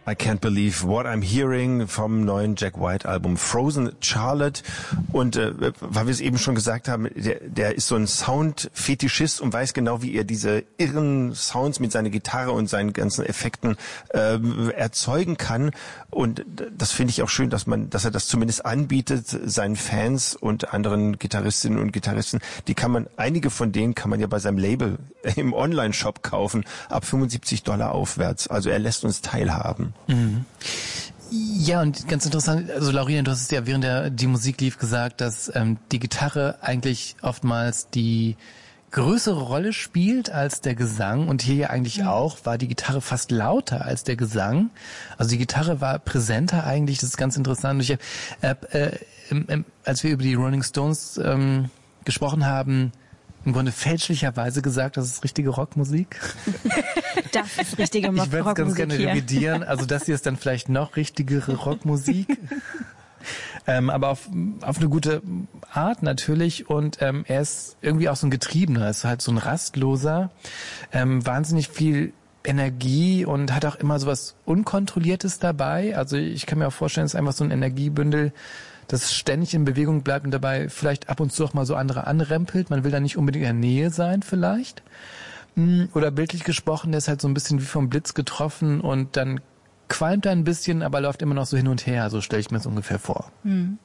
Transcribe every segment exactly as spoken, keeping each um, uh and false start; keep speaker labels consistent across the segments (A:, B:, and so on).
A: I Can't Believe What I'm Hearing vom neuen Jack White Album Frozen Charlotte. Und äh, weil wir es eben schon gesagt haben, der, der ist so ein Sound-Fetischist und weiß genau, wie er diese irren Sounds mit seiner Gitarre und seinen ganzen Effekten äh, erzeugen kann. Und das finde ich auch schön, dass man, dass er das zumindest anbietet seinen Fans und anderen Gitarristinnen und Gitarristen. Die kann man, einige von denen kann man ja bei seinem Label im Online-Shop kaufen, ab fünfundsiebzig Dollar aufwärts. Also er lässt uns teilhaben.
B: Mhm. Ja, und ganz interessant, also Laurina, du hast es ja während der die Musik lief gesagt, dass ähm, die Gitarre eigentlich oftmals die größere Rolle spielt als der Gesang, und hier ja eigentlich ja. auch, war die Gitarre fast lauter als der Gesang. Also die Gitarre war präsenter eigentlich, das ist ganz interessant. Ich, äh, äh, im, im, als wir über die Rolling Stones ähm, gesprochen haben, im Grunde fälschlicherweise gesagt, das ist richtige Rockmusik.
C: Das ist richtige Rockmusik.
B: Ich würde es ganz gerne
C: hier.
B: revidieren. Also das hier ist dann vielleicht noch richtigere Rockmusik. ähm, aber auf, auf eine gute Art natürlich. Und ähm, er ist irgendwie auch so ein Getriebener. Er ist halt so ein Rastloser. Ähm, wahnsinnig viel Energie und hat auch immer so was Unkontrolliertes dabei. Also ich kann mir auch vorstellen, es ist einfach so ein Energiebündel, das ständig in Bewegung bleibt und dabei vielleicht ab und zu auch mal so andere anrempelt. Man will da nicht unbedingt in der Nähe sein vielleicht. Oder bildlich gesprochen, der ist halt so ein bisschen wie vom Blitz getroffen und dann qualmt er ein bisschen, aber läuft immer noch so hin und her. So stelle ich mir das ungefähr vor.
C: Hm.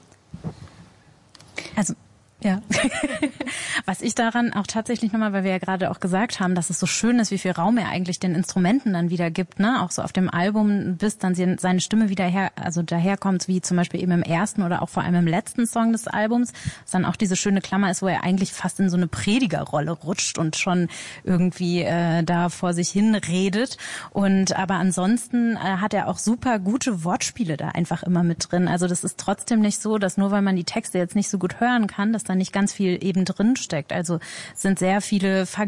C: Also, ja. Was ich daran auch tatsächlich nochmal, weil wir ja gerade auch gesagt haben, dass es so schön ist, wie viel Raum er eigentlich den Instrumenten dann wieder gibt, ne? Auch so auf dem Album, bis dann seine Stimme wieder her, also daherkommt, wie zum Beispiel eben im ersten oder auch vor allem im letzten Song des Albums, was dann auch diese schöne Klammer ist, wo er eigentlich fast in so eine Predigerrolle rutscht und schon irgendwie äh, da vor sich hin redet. Und aber ansonsten äh, hat er auch super gute Wortspiele da einfach immer mit drin. Also das ist trotzdem nicht so, dass nur weil man die Texte jetzt nicht so gut hören kann, dass da nicht ganz viel eben drin steckt. Also es sind sehr viele Vergleiche